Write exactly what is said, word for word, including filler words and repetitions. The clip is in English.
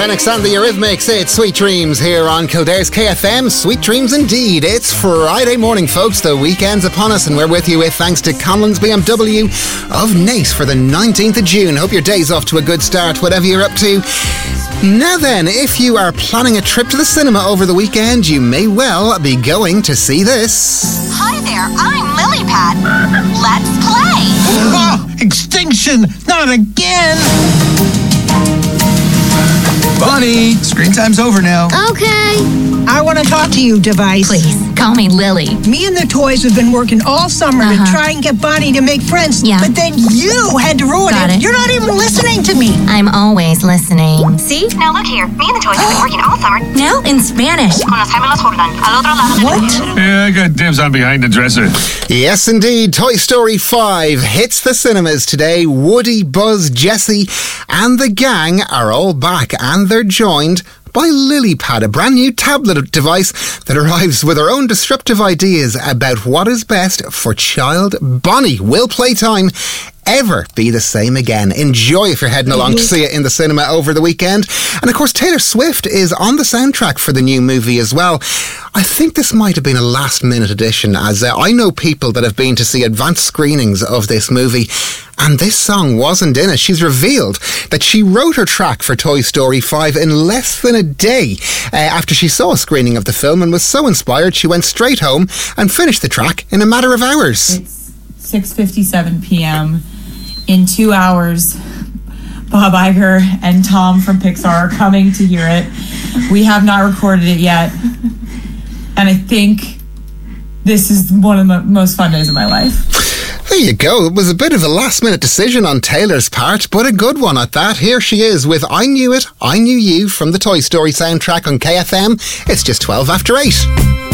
Lennox and the Eurythmics. It's Sweet Dreams here on Kildare's K F M. Sweet Dreams indeed. It's Friday morning, folks. The weekend's upon us, and we're with you with thanks to Conlon's B M W of Naas for the nineteenth of June. Hope your day's off to a good start, whatever you're up to. Now then, if you are planning a trip to the cinema over the weekend, you may well be going to see this. Hi there, I'm Lilypad. Let's play. Oh, extinction! Not again! Bunny, screen time's over now. Okay. I want to talk to you, Device. Please, call me Lily. Me and the toys have been working all summer Uh-huh. to try and get Bonnie to make friends. Yeah. But then you had to ruin Got it. You're not even listening to me. I'm always listening. See? Now look here, me and the toys have been working all summer. Now in Spanish. Con los gemelos Jordan, al otro lado del What? Yeah, I got dibs on behind the dresser. Yes, indeed. Toy Story five hits the cinemas today. Woody, Buzz, Jessie and the gang are all back, and they're joined by Lilypad, a brand new tablet device that arrives with her own disruptive ideas about what is best for child Bonnie. Will playtime ever be the same again? Enjoy if you're heading along to see it in the cinema over the weekend. And of course, Taylor Swift is on the soundtrack for the new movie as well. I think this might have been a last minute addition, as uh, I know people that have been to see advanced screenings of this movie, and this song wasn't in it. She's revealed that she wrote her track for Toy Story five in less than a day uh, after she saw a screening of the film, and was so inspired she went straight home and finished the track in a matter of hours. It's six fifty-seven p.m. In two hours, Bob Iger and Tom from Pixar are coming to hear it. We have not recorded it yet. And I think this is one of the most fun days of my life. There you go. It was a bit of a last minute decision on Taylor's part, but a good one at that. Here she is with I Knew It, I Knew You from the Toy Story soundtrack on K F M. It's just twelve after eight.